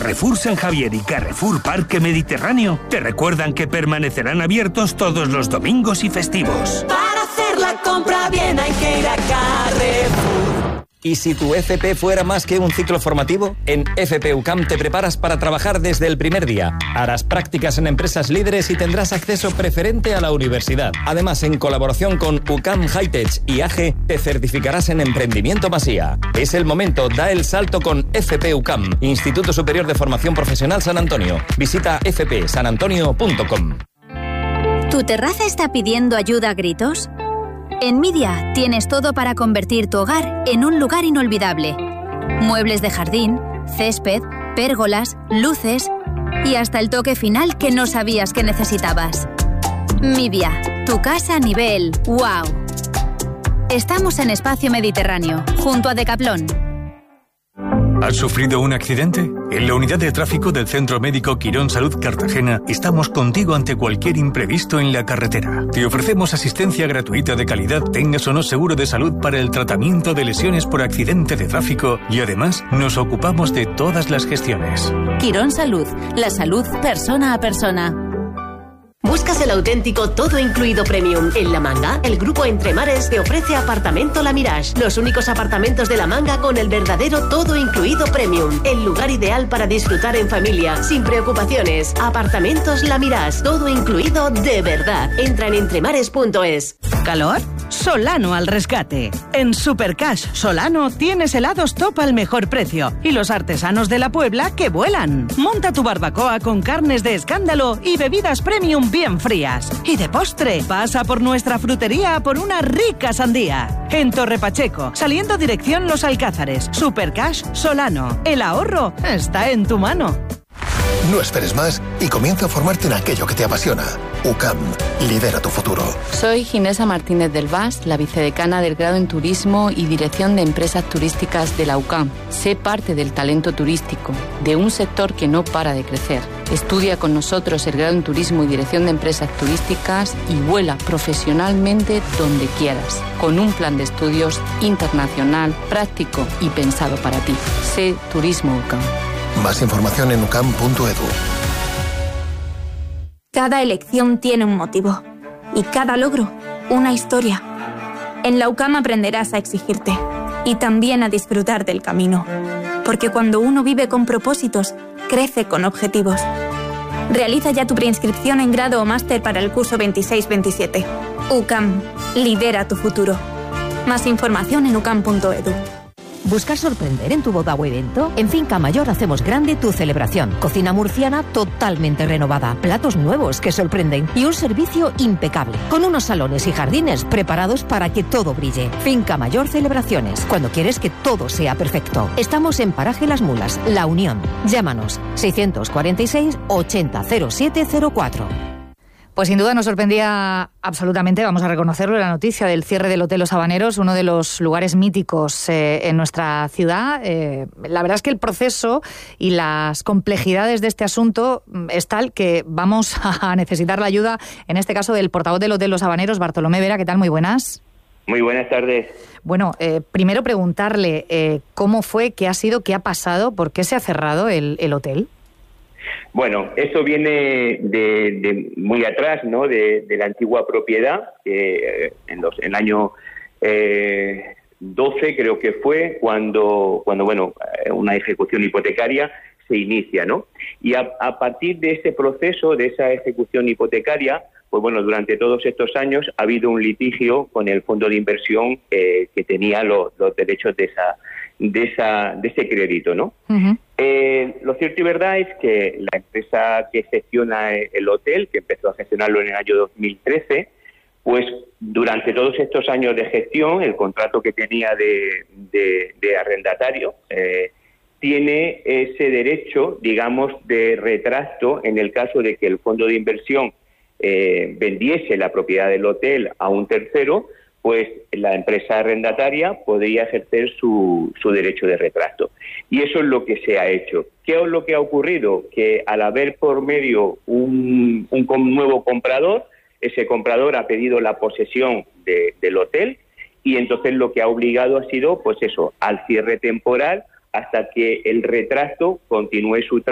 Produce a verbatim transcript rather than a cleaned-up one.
Carrefour San Javier y Carrefour Parque Mediterráneo te recuerdan que permanecerán abiertos todos los domingos y festivos. Para hacer la compra bien hay que ir a Carrefour. ¿Y si tu F P fuera más que un ciclo formativo? En F P U C A M te preparas para trabajar desde el primer día. Harás prácticas en empresas líderes y tendrás acceso preferente a la universidad. Además, en colaboración con U C A M Hightech y A G E, te certificarás en Emprendimiento Masía. Es el momento, da el salto con F P U C A M, Instituto Superior de Formación Profesional San Antonio. Visita f p san antonio punto com. ¿Tu terraza está pidiendo ayuda a gritos? En Midia tienes todo para convertir tu hogar en un lugar inolvidable. Muebles de jardín, césped, pérgolas, luces y hasta el toque final que no sabías que necesitabas. Midia, tu casa a nivel wow. Estamos en Espacio Mediterráneo, junto a Decathlon. ¿Has sufrido un accidente? En la unidad de tráfico del Centro Médico Quirón Salud Cartagena estamos contigo ante cualquier imprevisto en la carretera. Te ofrecemos asistencia gratuita de calidad, tengas o no seguro de salud para el tratamiento de lesiones por accidente de tráfico y además nos ocupamos de todas las gestiones. Quirón Salud, la salud persona a persona. ¿Buscas el auténtico todo incluido premium? En La Manga, el grupo Entre Mares te ofrece Apartamento La Mirage, los únicos apartamentos de La Manga con el verdadero todo incluido premium. El lugar ideal para disfrutar en familia, sin preocupaciones. Apartamentos La Mirage, todo incluido de verdad. Entra en entremares punto es. ¿Calor? Solano al rescate. En Supercash Solano tienes helados top al mejor precio y los artesanos de la Puebla que vuelan. Monta tu barbacoa con carnes de escándalo y bebidas premium bien frías. Y de postre, pasa por nuestra frutería por una rica sandía. En Torre Pacheco, saliendo dirección Los Alcázares. Supercash Solano. El ahorro está en tu mano. No esperes más y comienza a formarte en aquello que te apasiona. U C A M, lidera tu futuro. Soy Ginesa Martínez del Vaz, la vicedecana del grado en Turismo y Dirección de Empresas Turísticas de la U C A M. Sé parte del talento turístico, de un sector que no para de crecer. Estudia con nosotros el grado en Turismo y Dirección de Empresas Turísticas y vuela profesionalmente donde quieras, con un plan de estudios internacional, práctico y pensado para ti. Sé Turismo U C A M. Más información en u c a m punto e d u. Cada elección tiene un motivo y cada logro una historia. En la U C A M aprenderás a exigirte y también a disfrutar del camino, porque cuando uno vive con propósitos, crece con objetivos. Realiza ya tu preinscripción en grado o máster para el curso veintiséis veintisiete. U C A M, lidera tu futuro. Más información en u c a m punto e d u. ¿Buscas sorprender en tu boda o evento? En Finca Mayor hacemos grande tu celebración. Cocina murciana totalmente renovada, platos nuevos que sorprenden y un servicio impecable, con unos salones y jardines preparados para que todo brille. Finca Mayor Celebraciones, cuando quieres que todo sea perfecto. Estamos en Paraje Las Mulas, La Unión. Llámanos seiscientos cuarenta y seis ochenta cero siete cero cuatro. Pues sin duda nos sorprendía absolutamente, vamos a reconocerlo, la noticia del cierre del Hotel Los Habaneros, uno de los lugares míticos eh, en nuestra ciudad. Eh, la verdad es que el proceso y las complejidades de este asunto es tal que vamos a necesitar la ayuda, en este caso, del portavoz del Hotel Los Habaneros, Bartolomé Vera. ¿Qué tal? Muy buenas. Muy buenas tardes. Bueno, eh, primero preguntarle eh, cómo fue, qué ha sido, qué ha pasado, por qué se ha cerrado el, el hotel. Bueno, eso viene de, de muy atrás, ¿no? De, de la antigua propiedad, que eh, en los en el año eh, doce creo que fue cuando cuando bueno una ejecución hipotecaria se inicia, ¿no? Y a, a partir de ese proceso, de esa ejecución hipotecaria, pues bueno, durante todos estos años ha habido un litigio con el fondo de inversión eh, que tenía los, los derechos de esa de esa de ese crédito, ¿no? Uh-huh. Eh, lo cierto y verdad es que la empresa que gestiona el hotel, que empezó a gestionarlo en el año dos mil trece, pues durante todos estos años de gestión, el contrato que tenía de, de, de arrendatario eh, tiene ese derecho, digamos, de retracto en el caso de que el fondo de inversión eh, vendiese la propiedad del hotel a un tercero, pues la empresa arrendataria podría ejercer su, su derecho de retracto. Y eso es lo que se ha hecho. ¿Qué es lo que ha ocurrido? Que al haber por medio un, un nuevo comprador, ese comprador ha pedido la posesión de, del hotel y entonces lo que ha obligado ha sido, pues eso, al cierre temporal hasta que el retracto continúe su trabajo